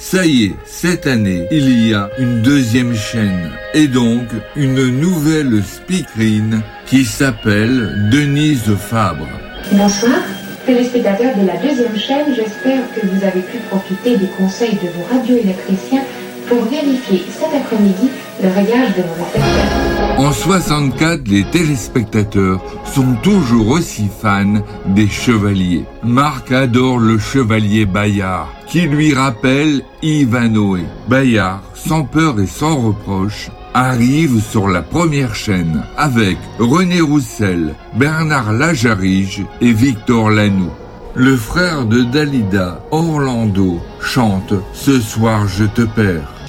Ça y est, cette année, il y a une deuxième chaîne et donc une nouvelle speakerine qui s'appelle Denise Fabre. Bonsoir, téléspectateurs de la deuxième chaîne, j'espère que vous avez pu profiter des conseils de vos radioélectriciens pour vérifier cet après-midi le réglage de vos récepteurs. En 64, les téléspectateurs sont toujours aussi fans des chevaliers. Marc adore le chevalier Bayard, qui lui rappelle Ivanhoe. Bayard, sans peur et sans reproche, arrive sur la première chaîne avec René Roussel, Bernard Lajarige et Victor Lanoux. Le frère de Dalida, Orlando, chante « Ce soir je te perds ».